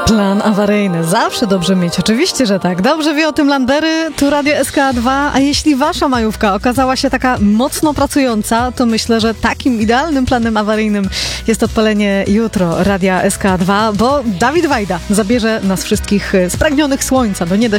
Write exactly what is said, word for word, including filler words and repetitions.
Plan awaryjny. Zawsze dobrze mieć. Oczywiście, że tak. Dobrze wie o tym Landery, tu Radio S K dwa, a jeśli wasza majówka okazała się taka mocno pracująca, to myślę, że takim idealnym planem awaryjnym jest odpalenie jutro Radia S K dwa, bo Dawid Wajda zabierze nas wszystkich spragnionych słońca. No nie da